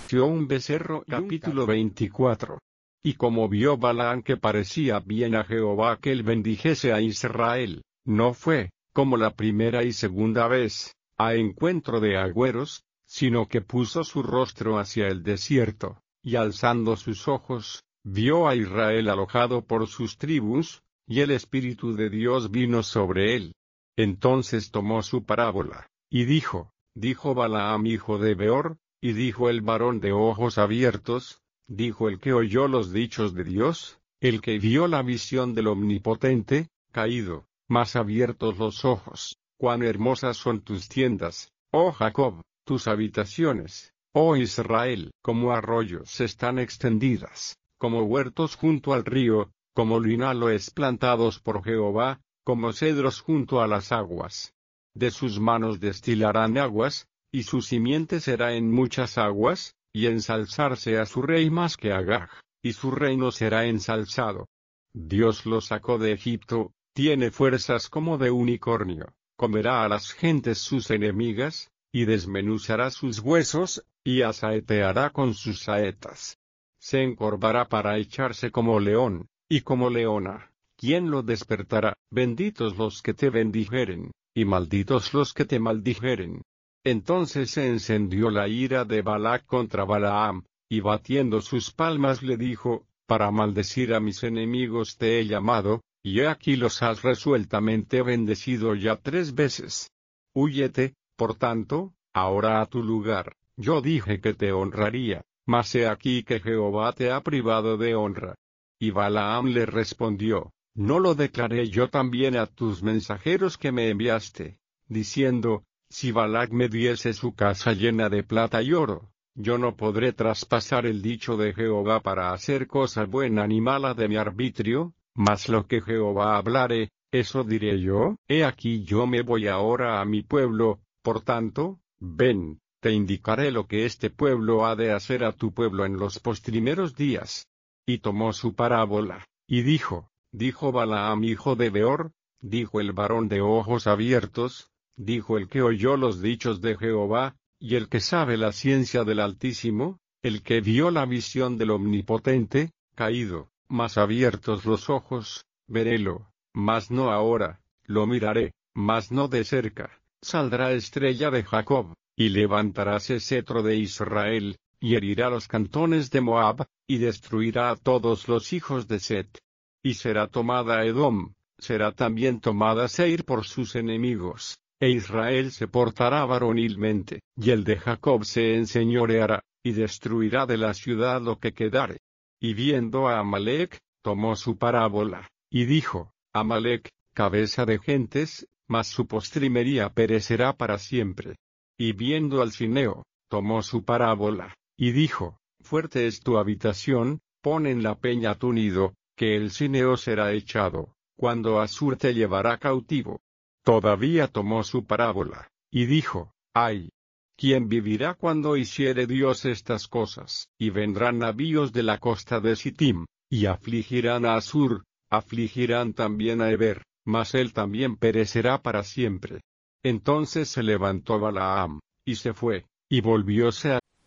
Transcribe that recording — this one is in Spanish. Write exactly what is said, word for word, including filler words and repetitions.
nació un becerro. Capítulo veinticuatro. Y como vio Balaam que parecía bien a Jehová que él bendijese a Israel, no fue, como la primera y segunda vez, a encuentro de agüeros, sino que puso su rostro hacia el desierto, y alzando sus ojos, vio a Israel alojado por sus tribus, y el Espíritu de Dios vino sobre él. Entonces tomó su parábola, y dijo, dijo Balaam hijo de Beor, y dijo el varón de ojos abiertos, dijo el que oyó los dichos de Dios, el que vio la visión del Omnipotente, caído, mas abiertos los ojos, cuán hermosas son tus tiendas, oh Jacob, tus habitaciones, oh Israel, como arroyos están extendidas, como huertos junto al río, como linaloes plantados por Jehová, como cedros junto a las aguas. De sus manos destilarán aguas, y su simiente será en muchas aguas, y ensalzarse a su rey más que Agag, y su reino será ensalzado. Dios lo sacó de Egipto, tiene fuerzas como de unicornio, comerá a las gentes sus enemigas, y desmenuzará sus huesos, y asaeteará con sus saetas. Se encorvará para echarse como león, y como leona. ¿Quién lo despertará? Benditos los que te bendijeren, y malditos los que te maldijeren. Entonces se encendió la ira de Balac contra Balaam, y batiendo sus palmas le dijo, para maldecir a mis enemigos te he llamado, y he aquí los has resueltamente bendecido ya tres veces. Húyete, por tanto, ahora a tu lugar, yo dije que te honraría, mas he aquí que Jehová te ha privado de honra. Y Balaam le respondió, ¿no lo declaré yo también a tus mensajeros que me enviaste, diciendo, si Balac me diese su casa llena de plata y oro, yo no podré traspasar el dicho de Jehová para hacer cosa buena ni mala de mi arbitrio, mas lo que Jehová hablare, eso diré yo? He aquí yo me voy ahora a mi pueblo, por tanto, ven, te indicaré lo que este pueblo ha de hacer a tu pueblo en los postrimeros días. Y tomó su parábola, y dijo, dijo Balaam hijo de Beor, dijo el varón de ojos abiertos, dijo el que oyó los dichos de Jehová, y el que sabe la ciencia del Altísimo, el que vio la visión del Omnipotente, caído, mas abiertos los ojos, verélo, mas no ahora, lo miraré, mas no de cerca, saldrá estrella de Jacob, y levantaráse cetro de Israel, y herirá los cantones de Moab, y destruirá a todos los hijos de Set. Y será tomada Edom, será también tomada Seir por sus enemigos, e Israel se portará varonilmente, y el de Jacob se enseñoreará, y destruirá de la ciudad lo que quedare. Y viendo a Amalec, tomó su parábola, y dijo, Amalec, cabeza de gentes, mas su postrimería perecerá para siempre. Y viendo al Cineo, tomó su parábola, y dijo, fuerte es tu habitación, pon en la peña tu nido, que el Cineo será echado, cuando Asur te llevará cautivo. Todavía tomó su parábola, y dijo, ay, ¿quién vivirá cuando hiciere Dios estas cosas? Y vendrán navíos de la costa de Sittim, y afligirán a Asur, afligirán también a Eber, mas él también perecerá para siempre. Entonces se levantó Balaam, y se fue, y volvióse a